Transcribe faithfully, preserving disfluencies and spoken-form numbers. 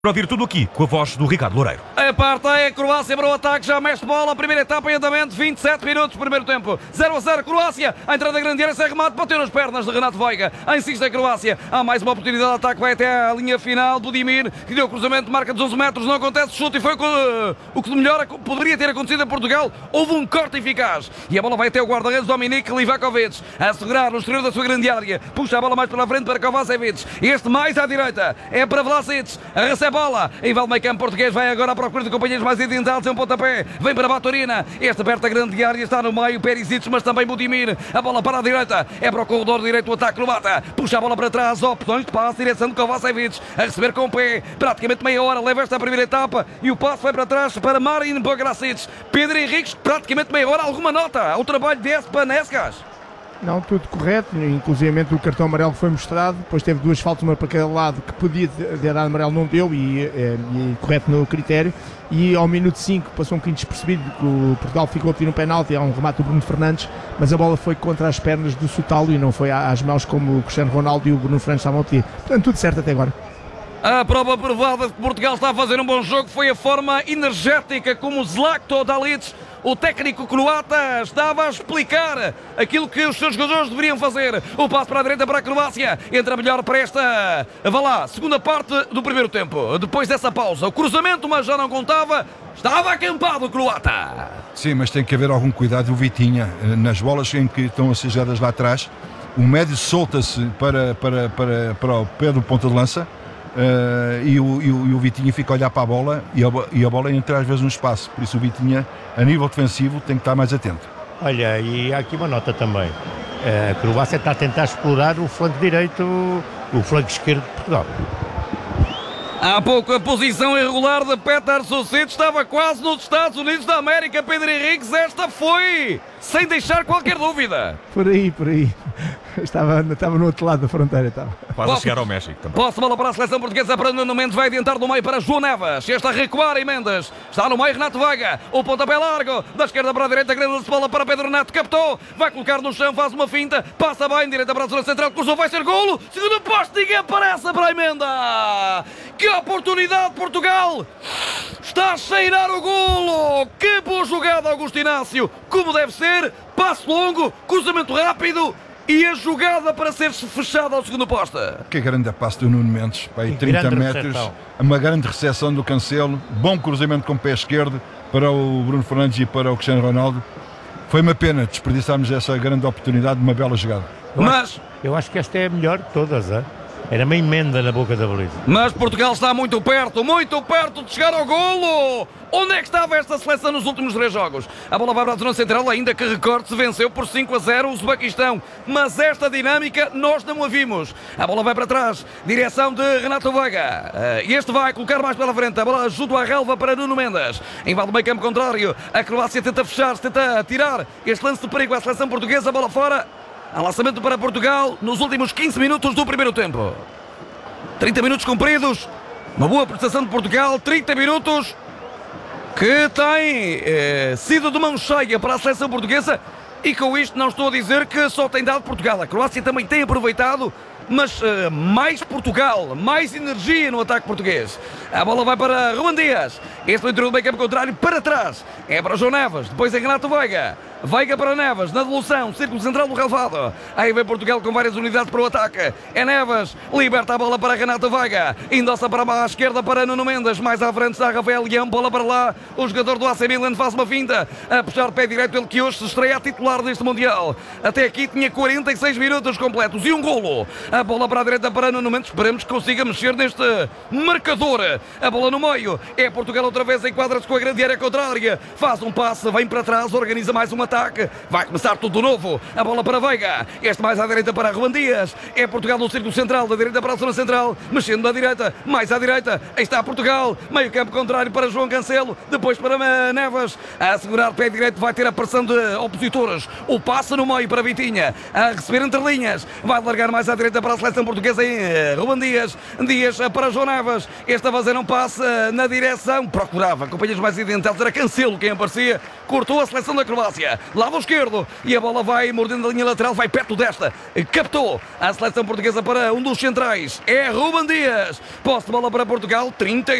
Para ouvir tudo aqui, com a voz do Ricardo Loureiro. A parte é a Croácia para o ataque, já mexe bola, a primeira etapa em andamento, vinte e sete minutos, primeiro tempo, zero a zero Croácia, a entrada da grande área, sem remate, bateu nas pernas de Renato Veiga, insiste a Croácia, há mais uma oportunidade de ataque, vai até à linha final, Budimir, que deu cruzamento, marca dos onze metros, não acontece, chute e foi o que de melhor poderia ter acontecido a Portugal, houve um corte eficaz, e a bola vai até o guarda-redes Dominik Livakovic, a segurar no exterior da sua grande área, puxa a bola mais para a frente para Kovacevic, este mais à direita, é para Vlasic, recebe bola, invade meio campo português, vai agora à procura de companheiros mais identificados, é um pontapé, vem para Baturina, este aperta a grande área, está no meio, Perisic, mas também Budimir, a bola para a direita, é para o corredor direito, o ataque croata, puxa a bola para trás, opções de passe, direção de Kovacevic, a receber com o pé, praticamente meia hora, leva esta primeira etapa, e o passe vai para trás para Marin Bogracic, Pedro Henriques, praticamente meia hora, alguma nota ao trabalho de Espanescas? Não, tudo correto, inclusive o cartão amarelo foi mostrado, depois teve duas faltas, uma para cada lado, que podia ter dado amarelo, não deu, e, e, e correto no critério, e ao minuto cinco passou um bocadinho despercebido, o Portugal ficou a pedir um penalti, há um remate do Bruno Fernandes, mas a bola foi contra as pernas do Sotalo e não foi às mãos como o Cristiano Ronaldo e o Bruno Fernandes estavam a pedir, portanto tudo certo até agora. A prova provada de que Portugal está a fazer um bom jogo foi a forma energética como Zlatko Dalic, o técnico croata, estava a explicar aquilo que os seus jogadores deveriam fazer. O passo para a direita para a Croácia, entra melhor para esta, vá lá, segunda parte do primeiro tempo. Depois dessa pausa, o cruzamento, mas já não contava, estava acampado o croata. Sim, mas tem que haver algum cuidado. O Vitinha, nas bolas em que estão a ser jogadas lá atrás, o médio solta-se para, para, para, para o pé do ponta de lança. Uh, e, o, e, o, e o Vitinha fica a olhar para a bola e a, e a bola entra às vezes no espaço, por isso o Vitinha a nível defensivo tem que estar mais atento. Olha, e há aqui uma nota também, a Croácia está a tentar explorar o flanco direito, o flanco esquerdo de Portugal. Há pouco a posição irregular de Petar Sucic estava quase nos Estados Unidos da América. Pedro Henriques, esta foi sem deixar qualquer dúvida. Por aí, por aí. Estava, estava no outro lado da fronteira. Estava. Quase a chegar ao México também. Posse bola para a seleção portuguesa para Nuno Mendes, vai adiantar no meio para João Neves. Este a recuar em Mendes. Está no meio Renato Veiga. O pontapé largo. Da esquerda para a direita, grande bola para Pedro Renato. Captou. Vai colocar no chão, faz uma finta. Passa bem, direita para a zona central. Cruzou, vai ser golo. Segundo posto, ninguém aparece para a emenda. Que oportunidade, Portugal. Está a cheirar o golo. Que boa jogada, Augusto Inácio. Como deve ser. Passo longo, cruzamento rápido. E a jogada para ser fechada ao segundo posto. Que grande passe do Nuno Mendes, para aí trinta metros, recepção. Uma grande recepção do Cancelo, bom cruzamento com o pé esquerdo para o Bruno Fernandes e para o Cristiano Ronaldo. Foi uma pena desperdiçarmos essa grande oportunidade de uma bela jogada. Eu Mas acho, eu acho que esta é a melhor de todas, hein? Era uma emenda na boca da baliza. Mas Portugal está muito perto, muito perto de chegar ao golo. Onde é que estava esta seleção nos últimos três jogos? A bola vai para a zona central, ainda que recorde-se, venceu por cinco a zero o Uzbequistão. Mas esta dinâmica nós não a vimos. A bola vai para trás, direção de Renato Veiga. Este vai colocar mais pela frente, a bola junto à relva para Nuno Mendes. Invade o meio campo contrário, a Croácia tenta fechar-se, tenta tirar este lance de perigo à seleção portuguesa, a bola fora. Há lançamento para Portugal nos últimos quinze minutos do primeiro tempo. trinta minutos cumpridos. Uma boa prestação de Portugal. trinta minutos que tem eh, sido de mão cheia para a seleção portuguesa. E com isto não estou a dizer que só tem dado Portugal. A Croácia também tem aproveitado. Mas uh, mais Portugal, mais energia no ataque português. A bola vai para Ruben Dias. Este no interior do meio campo contrário, para trás. É para João Neves, depois é Renato Veiga. Veiga para Neves, na devolução, círculo central do relvado. Aí vem Portugal com várias unidades para o ataque. É Neves, liberta a bola para Renato Veiga. Endossa para a esquerda para Nuno Mendes. Mais à frente está Rafael Leão, bola para lá. O jogador do A C Milan faz uma finta. A puxar o pé direito, ele que hoje se estreia a titular deste Mundial. Até aqui tinha quarenta e seis minutos completos e um golo. A bola para a direita para Nuno Mendes. Esperemos que consiga mexer neste marcador. A bola no meio. É Portugal outra vez, enquadra-se com a grande área contrária. Faz um passe, vem para trás, organiza mais um ataque. Vai começar tudo de novo. A bola para Veiga. Este mais à direita para Ruben Dias. É Portugal no círculo central, da direita para a zona central. Mexendo da direita, mais à direita. Aí está Portugal. Meio campo contrário para João Cancelo. Depois para Neves. A segurar pé direito, vai ter a pressão de opositores. O passe no meio para Vitinha. A receber entre linhas. Vai largar mais à direita para para a seleção portuguesa em eh, Ruben Dias. Dias eh, para João Neves. Este a fazer um passe eh, na direção. Procurava companheiros mais identitários. Era Cancelo quem aparecia. Cortou a seleção da Croácia. Lado esquerdo. E a bola vai mordendo a linha lateral. Vai perto desta. Captou a seleção portuguesa para um dos centrais. É Ruben Dias. Posse de bola para Portugal. trinta